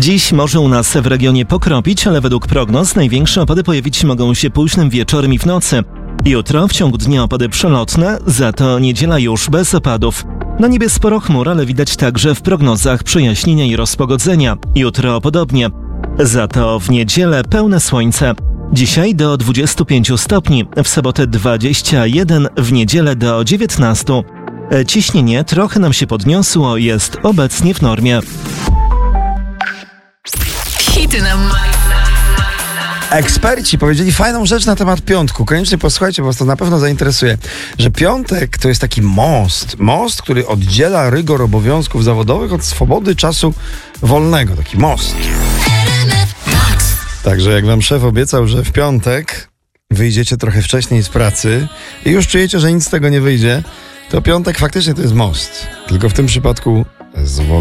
Dziś może u nas w regionie pokropić, ale według prognoz największe opady pojawić się mogą się późnym wieczorem i w nocy. Jutro w ciągu dnia opady przelotne, za to niedziela już bez opadów. Na niebie sporo chmur, ale widać także w prognozach przejaśnienia i rozpogodzenia. Jutro podobnie. Za to w niedzielę pełne słońce. Dzisiaj do 25 stopni, w sobotę 21, w niedzielę do 19. Ciśnienie trochę nam się podniosło, jest obecnie w normie. Hity na Eksperci powiedzieli fajną rzecz na temat piątku. Koniecznie posłuchajcie, bo was to na pewno zainteresuje. Że piątek to jest taki most, który oddziela rygor obowiązków zawodowych od swobody czasu wolnego. Taki most. Także jak wam szef obiecał, że w piątek wyjdziecie trochę wcześniej z pracy i już czujecie, że nic z tego nie wyjdzie, to piątek faktycznie to jest most. Tylko w tym przypadku z wodą.